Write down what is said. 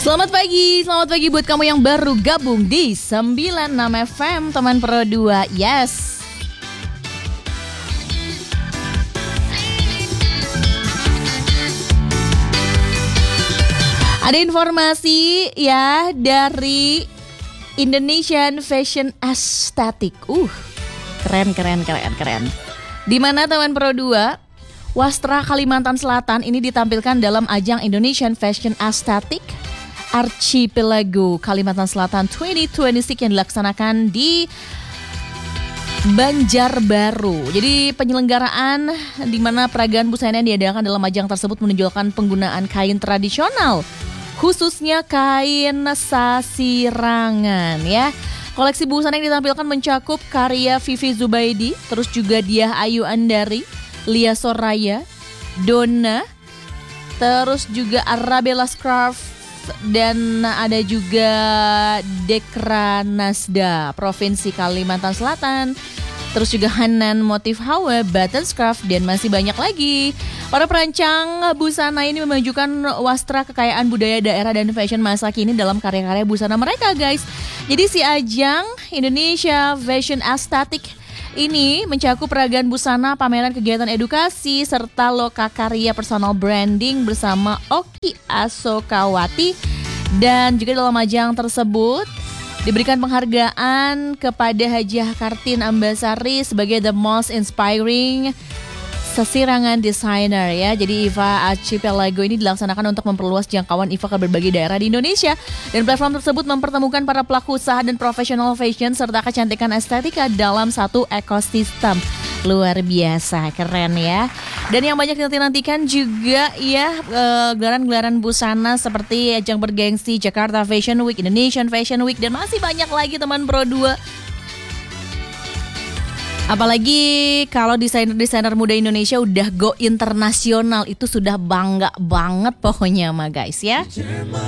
Selamat pagi buat kamu yang baru gabung di 96 FM teman Pro 2. Yes. Ada informasi ya dari Indonesian Fashion Aesthetic. Keren. Di mana teman Pro 2, Wastra Kalimantan Selatan ini ditampilkan dalam ajang Indonesian Fashion Aesthetic Archipelago Kalimantan Selatan 2026 yang dilaksanakan di Banjarbaru. Jadi penyelenggaraan di mana peragaan busana yang diadakan dalam ajang tersebut menunjukkan penggunaan kain tradisional, khususnya kain sasirangan ya. Koleksi busana yang ditampilkan mencakup karya Vivi Zubaidi, terus juga Diah Ayu Andari, Lia Soraya, Donna, terus juga Arabella Scarf, dan ada juga Dekra Nasda Provinsi Kalimantan Selatan, terus juga Hanan Motif Hawa, Button Scarf, dan masih banyak lagi. Para perancang busana ini memajukan wastra kekayaan budaya daerah dan fashion masa kini dalam karya-karya busana mereka, guys. Jadi si ajang Indonesia Fashion Aesthetic ini mencakup peragaan busana, pameran kegiatan edukasi, serta lokakarya personal branding bersama Oki Asokawati. Dan juga dalam ajang tersebut diberikan penghargaan kepada Hajah Kartin Ambasari sebagai the most inspiring sasirangan designer ya. Jadi IFA Archipelago ini dilaksanakan untuk memperluas jangkauan IFA ke berbagai daerah di Indonesia. Dan platform tersebut mempertemukan para pelaku usaha dan profesional fashion serta kecantikan estetika dalam satu ekosistem. Luar biasa, keren ya. Dan yang banyak dinantikan juga ya gelaran-gelaran busana seperti ajang bergengsi Jakarta Fashion Week, Indonesian Fashion Week, dan masih banyak lagi teman Pro 2. Apalagi kalau desainer-desainer muda Indonesia udah go internasional, itu sudah bangga banget pokoknya mah guys ya.